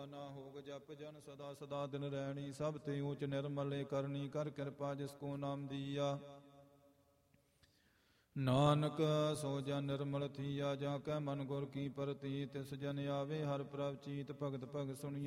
ਨਾ ਹੋਗ ਜਪ ਜਨ ਸਦਾ ਸਦਾ ਦਿਨ ਰਹਿਣੀ। ਸਭ ਤੇ ਊਚ ਨਿਰਮਲੇ ਕਰਨੀ ਕਰ ਕਿਰਪਾ ਜਿਸ ਕੋ ਨਾਮ ਦੀਆ। ਨਾਨਕ ਸੋ ਜਨ ਨਿਰਮਲ ਥੀਆ ਜਾ ਕੈ ਮਨ ਗੁਰ ਕੀ ਪ੍ਰਤੀ। ਤਿਸ ਜਨ ਆਵੇ ਹਰ ਪ੍ਰਭ ਚੀਤ ਭਗਤ ਭਗਤ ਸੁਣੀਏ।